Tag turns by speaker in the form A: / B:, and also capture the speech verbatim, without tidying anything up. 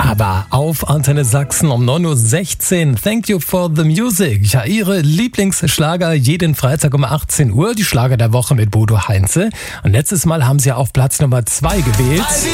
A: Aber auf Antenne Sachsen um neun Uhr sechzehn. Thank you for the music. Ja, Ihre Lieblingsschlager jeden Freitag um achtzehn Uhr. Die Schlager der Woche mit Bodo Heinze. Und letztes Mal haben Sie auf Platz Nummer zwei gewählt.